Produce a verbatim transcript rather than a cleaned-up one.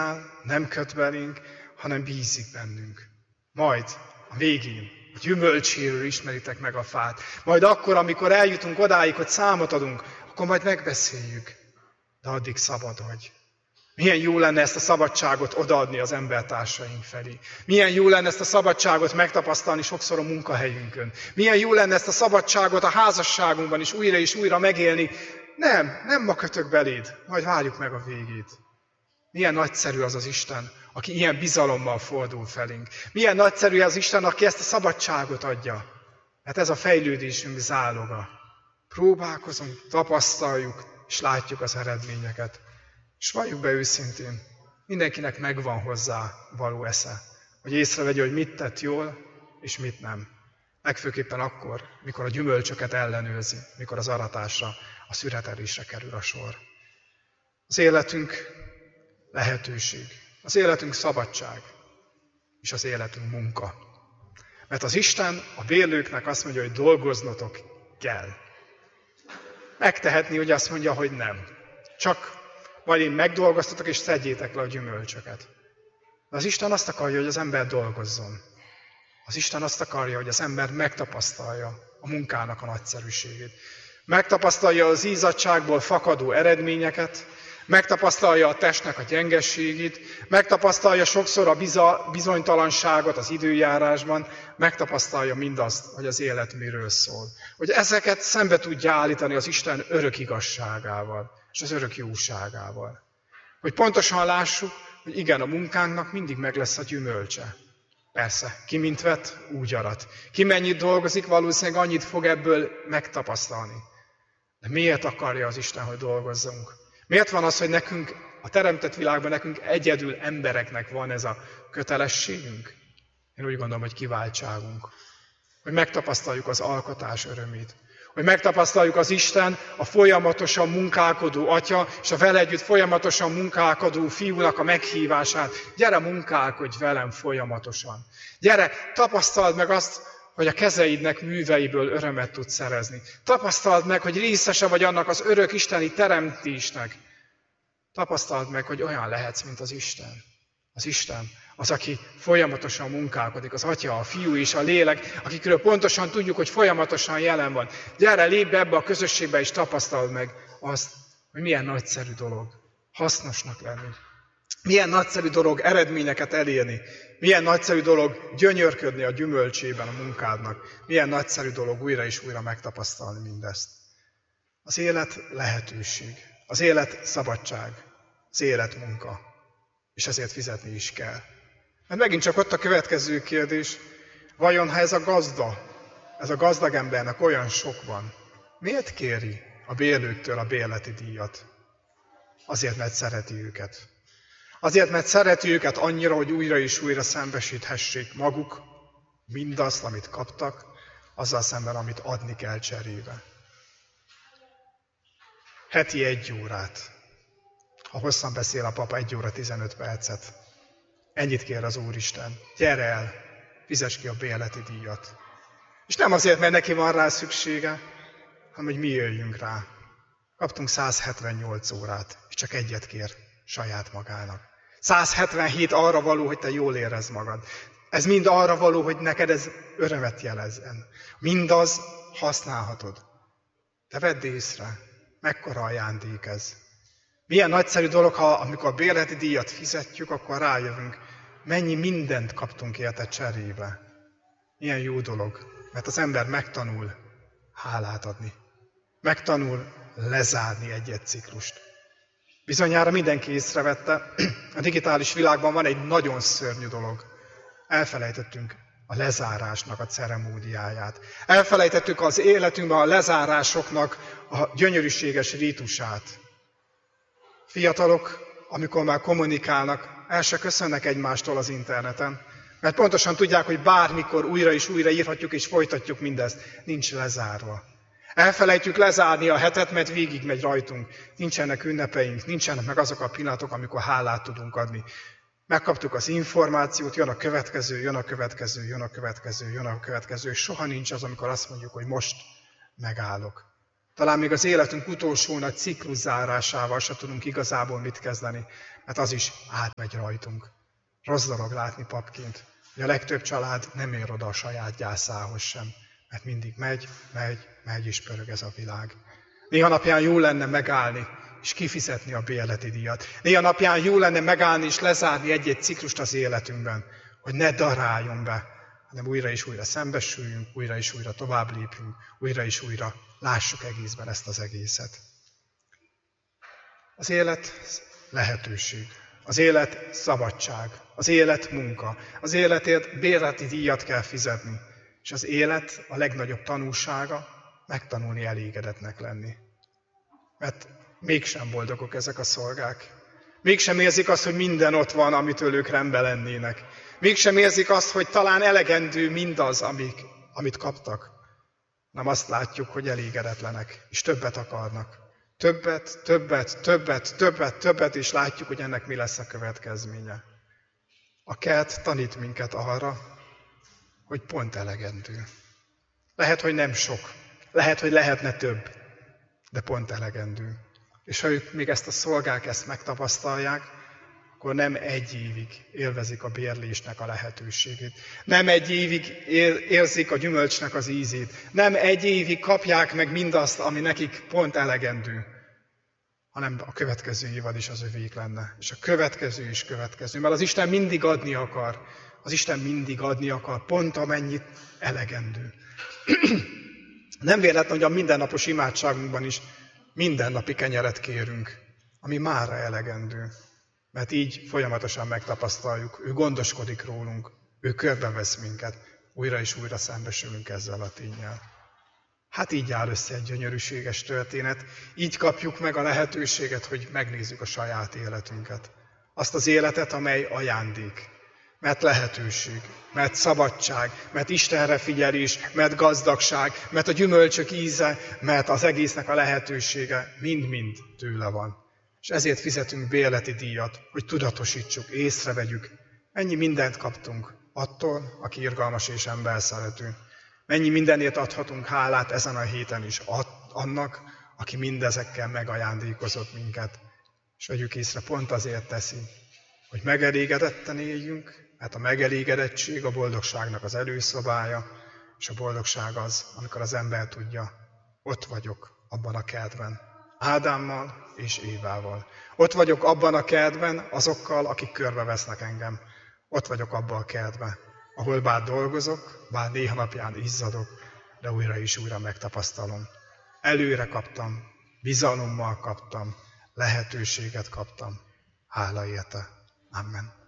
nem köt belénk, hanem bízik bennünk. Majd a végén, a gyümölcséről ismeritek meg a fát. Majd akkor, amikor eljutunk odáig, hogy számot adunk, akkor majd megbeszéljük. De addig szabad vagy. Milyen jó lenne ezt a szabadságot odaadni az embertársaink felé. Milyen jó lenne ezt a szabadságot megtapasztalni sokszor a munkahelyünkön. Milyen jó lenne ezt a szabadságot a házasságunkban is újra és újra megélni. Nem, nem ma kötök beléd, majd várjuk meg a végét. Milyen nagyszerű az az Isten, aki ilyen bizalommal fordul felénk. Milyen nagyszerű az Isten, aki ezt a szabadságot adja. Mert ez a fejlődésünk záloga. Próbálkozunk, tapasztaljuk, és látjuk az eredményeket. És valljuk be őszintén, mindenkinek megvan hozzá való esze, hogy észrevegye, hogy mit tett jól, és mit nem. Legfőképpen akkor, mikor a gyümölcsöket ellenőrzi, mikor az aratásra, a szüretelésre kerül a sor. Az életünk lehetőség, az életünk szabadság, és az életünk munka. Mert az Isten a bérlőknek azt mondja, hogy dolgoznotok kell. Megtehetni, hogy azt mondja, hogy nem. Csak vagy én megdolgoztatok, és szedjétek le a gyümölcsöket. De az Isten azt akarja, hogy az ember dolgozzon. Az Isten azt akarja, hogy az ember megtapasztalja a munkának a nagyszerűségét. Megtapasztalja az izzadságból fakadó eredményeket, megtapasztalja a testnek a gyengességét, megtapasztalja sokszor a biza, bizonytalanságot az időjárásban, megtapasztalja mindazt, hogy az élet miről szól. Hogy ezeket szembe tudja állítani az Isten örök igazságával és az örök jóságával. Hogy pontosan lássuk, hogy igen, a munkánknak mindig meg lesz a gyümölcse. Persze, ki mint vett, úgy arat. Ki mennyit dolgozik, valószínűleg annyit fog ebből megtapasztalni. De miért akarja az Isten, hogy dolgozzunk? Miért van az, hogy nekünk, a teremtett világban nekünk egyedül embereknek van ez a kötelességünk? Én úgy gondolom, hogy kiváltságunk. Hogy megtapasztaljuk az alkotás örömét. Hogy megtapasztaljuk az Isten, a folyamatosan munkálkodó Atya, és a vele együtt folyamatosan munkálkodó Fiúnak a meghívását. Gyere, munkálkodj velem folyamatosan. Gyere, tapasztald meg azt, hogy a kezeidnek műveiből örömet tudsz szerezni. Tapasztald meg, hogy részese vagy annak az örök isteni teremtésnek. Tapasztald meg, hogy olyan lehetsz, mint az Isten. Az Isten, az, aki folyamatosan munkálkodik, az Atya, a Fiú és a Lélek, akikről pontosan tudjuk, hogy folyamatosan jelen van. Gyere, lépj be ebbe a közösségbe, és tapasztald meg azt, hogy milyen nagyszerű dolog hasznosnak lenni. Milyen nagyszerű dolog eredményeket elérni. Milyen nagyszerű dolog gyönyörködni a gyümölcsében a munkádnak. Milyen nagyszerű dolog újra és újra megtapasztalni mindezt. Az élet lehetőség. Az élet szabadság. Az élet munka. És ezért fizetni is kell. Mert megint csak ott a következő kérdés, vajon ha ez a gazda, ez a gazdag embernek olyan sok van, miért kéri a bérlőktől a bérleti díjat? Azért, mert szereti őket. Azért, mert szereti őket annyira, hogy újra és újra szembesíthessék maguk mindazt, amit kaptak, azzal szemben, amit adni kell cserébe. Heti egy órát. Ha hosszan beszél a papa, egy óra tizenöt percet. Ennyit kér az Úristen. Gyere el, fizess ki a bérleti díjat. És nem azért, mert neki van rá szüksége, hanem hogy mi jöjjünk rá. Kaptunk száz hetvennyolc órát, és csak egyet kér saját magának. száz hetvenhét arra való, hogy te jól érezd magad. Ez mind arra való, hogy neked ez örömet jelezzen. Mindaz használhatod. Te vedd észre, mekkora ajándék ez. Milyen nagyszerű dolog, ha amikor a bérleti díjat fizetjük, akkor rájövünk, mennyi mindent kaptunk érte cserébe. Milyen jó dolog, mert az ember megtanul hálát adni. Megtanul lezárni egy-egy ciklust. Bizonyára mindenki észrevette, a digitális világban van egy nagyon szörnyű dolog. Elfelejtettünk a lezárásnak a ceremóniáját. Elfelejtettük az életünkben a lezárásoknak a gyönyörűséges rítusát. Fiatalok, amikor már kommunikálnak, el se köszönnek egymástól az interneten, mert pontosan tudják, hogy bármikor újra és újra írhatjuk és folytatjuk mindezt. Nincs lezárva. Elfelejtjük lezárni a hetet, mert végigmegy rajtunk. Nincsenek ünnepeink, nincsenek meg azok a pillanatok, amikor hálát tudunk adni. Megkaptuk az információt, jön a következő, jön a következő, jön a következő, jön a következő, és soha nincs az, amikor azt mondjuk, hogy most megállok. Talán még az életünk utolsó nagy ciklus zárásával se tudunk igazából mit kezdeni, mert az is átmegy rajtunk. Rossz dolog látni papként, hogy a legtöbb család nem ér oda a saját gyászához sem, mert mindig megy, megy, megy és pörög ez a világ. Néha napján jó lenne megállni, és kifizetni a bérleti díjat. Néha napján jó lenne megállni és lezárni egy-egy ciklust az életünkben, hogy ne daráljon be, hanem újra és újra szembesüljünk, újra és újra tovább lépjünk, újra és újra lássuk egészben ezt az egészet. Az élet lehetőség, az élet szabadság, az élet munka, az életért bérleti díjat kell fizetni, és az élet a legnagyobb tanulsága megtanulni elégedetnek lenni. Mert mégsem boldogok ezek a szolgák. Mégsem érzik azt, hogy minden ott van, amitől ők rendben lennének. Mégsem érzik azt, hogy talán elegendő mindaz, amik, amit kaptak. Nem azt látjuk, hogy elégedetlenek, és többet akarnak. Többet, többet, többet, többet, többet, és látjuk, hogy ennek mi lesz a következménye. A kert tanít minket arra, hogy pont elegendő. Lehet, hogy nem sok. Lehet, hogy lehetne több, de pont elegendő. És ha ők még ezt a szolgák ezt megtapasztalják, akkor nem egy évig élvezik a bérlésnek a lehetőségét. Nem egy évig érzik a gyümölcsnek az ízét. Nem egy évig kapják meg mindazt, ami nekik pont elegendő, hanem a következő évad is az övék lenne. És a következő is következő. Mert az Isten mindig adni akar. Az Isten mindig adni akar, pont amennyit elegendő. Nem véletlen, hogy a mindennapos imádságunkban is mindennapi kenyeret kérünk, ami mára elegendő. Mert így folyamatosan megtapasztaljuk, ő gondoskodik rólunk, ő körbevesz minket, újra és újra szembesülünk ezzel a ténnyel. Hát így áll össze egy gyönyörűséges történet, így kapjuk meg a lehetőséget, hogy megnézzük a saját életünket. Azt az életet, amely ajándék, mert lehetőség, mert szabadság, mert Istenre figyelés, mert gazdagság, mert a gyümölcsök íze, mert az egésznek a lehetősége mind-mind tőle van. És ezért fizetünk bérleti díjat, hogy tudatosítsuk, észrevegyük, mennyi mindent kaptunk attól, aki irgalmas és emberszerető. Mennyi mindenért adhatunk hálát ezen a héten is annak, aki mindezekkel megajándékozott minket. És vegyük észre, pont azért teszi, hogy megelégedetten éljünk, mert a megelégedettség a boldogságnak az előszobája, és a boldogság az, amikor az ember tudja, ott vagyok abban a kertben, Ádámmal és Évával. Ott vagyok abban a kertben azokkal, akik körbevesznek engem. Ott vagyok abban a kertben, ahol bár dolgozok, bár néha napján izzadok, de újra és újra megtapasztalom. Előre kaptam, bizalommal kaptam, lehetőséget kaptam. Hála érte. Amen.